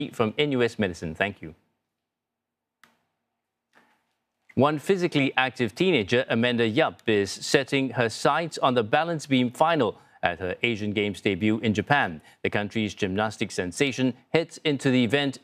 from NUS Medicine. Thank you. One physically active teenager, Amanda Yap, is setting her sights on the balance beam final at her Asian Games debut in Japan. The country's gymnastics sensation heads into the event